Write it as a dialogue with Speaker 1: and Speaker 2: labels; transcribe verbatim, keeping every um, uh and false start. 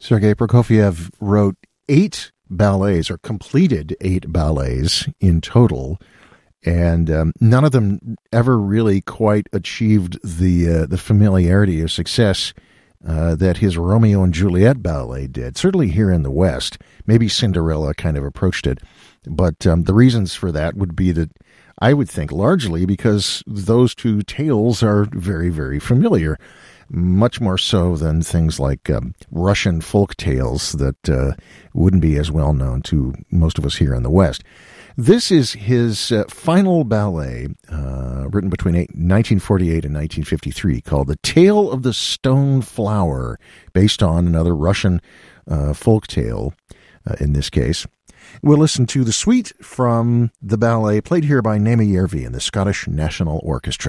Speaker 1: Sergei Prokofiev wrote eight ballets, or completed eight ballets in total, and um, none of them ever really quite achieved the uh, the familiarity or success uh, that his Romeo and Juliet ballet did. Certainly here in the West, maybe Cinderella kind of approached it, but um, the reasons for that would be that I would think largely because those two tales are very, very familiar. Much more so than things like um, Russian folk tales that uh, wouldn't be as well known to most of us here in the West. This is his uh, final ballet, uh, written between nineteen forty-eight and nineteen fifty-three, called The Tale of the Stone Flower, based on another Russian uh, folk tale uh, in this case. We'll listen to the suite from the ballet, played here by Naima Järvi and the Scottish National Orchestra.